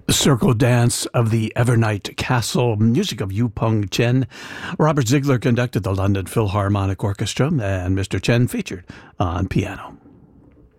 Circle Dance of the Evernight Castle, music of Yu Peng Chen. Robert Ziegler conducted the London Philharmonic Orchestra, and Mr. Chen featured on piano.